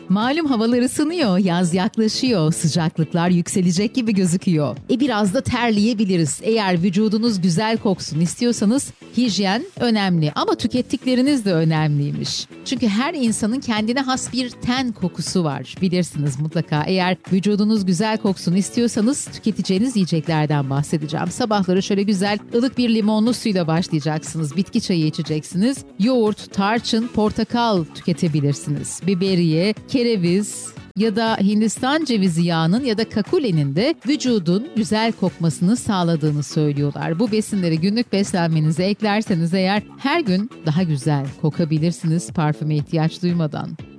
Malum havalar ısınıyor, yaz yaklaşıyor, sıcaklıklar yükselecek gibi gözüküyor. Biraz da terleyebiliriz. Eğer vücudunuz güzel koksun istiyorsanız hijyen önemli ama tükettikleriniz de önemliymiş. Çünkü her insanın kendine has bir ten kokusu var. Bilirsiniz mutlaka. Eğer vücudunuz güzel koksun istiyorsanız tüketeceğiniz yiyeceklerden bahsedeceğim. Sabahları şöyle güzel ılık bir limonlu suyla başlayacaksınız. Bitki çayı içeceksiniz. Yoğurt, tarçın, portakal tüketebilirsiniz. Biberiye, kereviz ya da Hindistan cevizi yağının ya da kakulenin de vücudun güzel kokmasını sağladığını söylüyorlar. Bu besinleri günlük beslenmenize eklerseniz eğer her gün daha güzel kokabilirsiniz parfüme ihtiyaç duymadan.